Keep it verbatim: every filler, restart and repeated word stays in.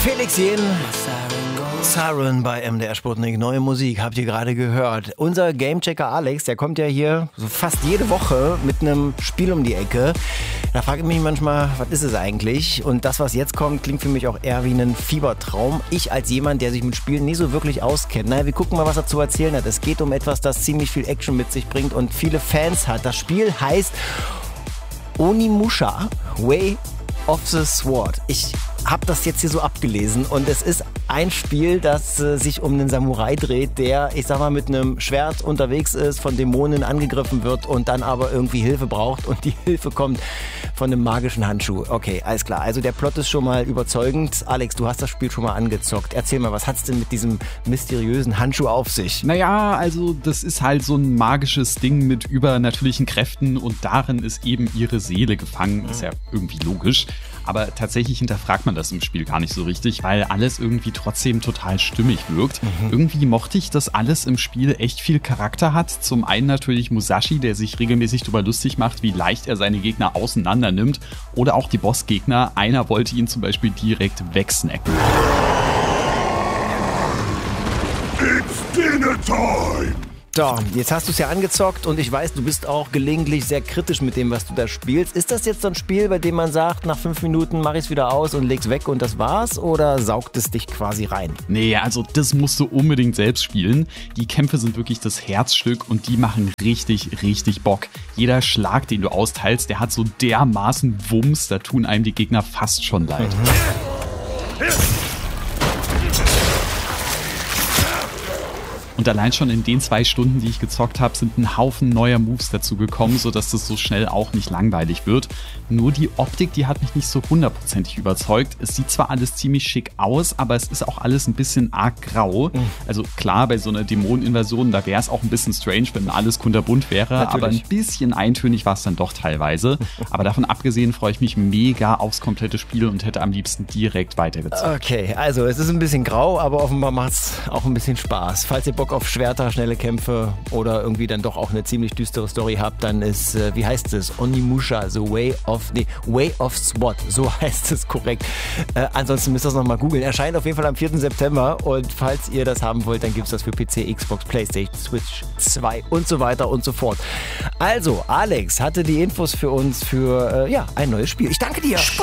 Felix Jen, Siren bei M D R Sputnik. Neue Musik, habt ihr gerade gehört. Unser Gamechecker Alex, der kommt ja hier so fast jede Woche mit einem Spiel um die Ecke. Da frage ich mich manchmal, was ist es eigentlich? Und das, was jetzt kommt, klingt für mich auch eher wie ein Fiebertraum. Ich als jemand, der sich mit Spielen nie so wirklich auskennt. Naja, wir gucken mal, was er zu erzählen hat. Es geht um etwas, das ziemlich viel Action mit sich bringt und viele Fans hat. Das Spiel heißt Onimusha, Way of the Sword. Ich habe das jetzt hier so abgelesen und es ist ein Spiel, das äh, sich um einen Samurai dreht, der, ich sag mal, mit einem Schwert unterwegs ist, von Dämonen angegriffen wird und dann aber irgendwie Hilfe braucht und die Hilfe kommt von einem magischen Handschuh. Okay, alles klar. Also der Plot ist schon mal überzeugend. Alex, du hast das Spiel schon mal angezockt. Erzähl mal, was hat's denn mit diesem mysteriösen Handschuh auf sich? Naja, also das ist halt so ein magisches Ding mit übernatürlichen Kräften und darin ist eben ihre Seele gefangen. Ist ja irgendwie logisch. Aber tatsächlich hinterfragt man das im Spiel gar nicht so richtig, weil alles irgendwie trotzdem total stimmig wirkt. Mhm. Irgendwie mochte ich, dass alles im Spiel echt viel Charakter hat. Zum einen natürlich Musashi, der sich regelmäßig darüber lustig macht, wie leicht er seine Gegner auseinander nimmt. Oder auch die Bossgegner. Einer wollte ihn zum Beispiel direkt wegsnacken. It's dinner time! So, jetzt hast du es ja angezockt und ich weiß, du bist auch gelegentlich sehr kritisch mit dem, was du da spielst. Ist das jetzt so ein Spiel, bei dem man sagt, nach fünf Minuten mach ich es wieder aus und leg's weg und das war's? Oder saugt es dich quasi rein? Nee, also das musst du unbedingt selbst spielen. Die Kämpfe sind wirklich das Herzstück und die machen richtig, richtig Bock. Jeder Schlag, den du austeilst, der hat so dermaßen Wumms, da tun einem die Gegner fast schon leid. Mhm. Und allein schon in den zwei Stunden, die ich gezockt habe, sind ein Haufen neuer Moves dazu gekommen, sodass das so schnell auch nicht langweilig wird. Nur die Optik, die hat mich nicht so hundertprozentig überzeugt. Es sieht zwar alles ziemlich schick aus, aber es ist auch alles ein bisschen arg grau. Mhm. Also klar, bei so einer Dämoneninvasion, da wäre es auch ein bisschen strange, wenn alles kunterbunt wäre. Natürlich. Aber ein bisschen eintönig war es dann doch teilweise. Aber davon abgesehen freue ich mich mega aufs komplette Spiel und hätte am liebsten direkt weitergezockt. Okay, also es ist ein bisschen grau, aber offenbar macht es auch ein bisschen Spaß. Falls ihr Bock auf Schwerter, schnelle Kämpfe oder irgendwie dann doch auch eine ziemlich düstere Story habt, dann ist, äh, wie heißt es? Onimusha, The Way of, nee, Way of Sword, so heißt es korrekt. Äh, ansonsten müsst ihr das nochmal googeln. Erscheint auf jeden Fall am vierten September und falls ihr das haben wollt, dann gibt es das für P C, Xbox, Playstation, Switch zwei und so weiter und so fort. Also, Alex hatte die Infos für uns für, äh, ja, ein neues Spiel. Ich danke dir!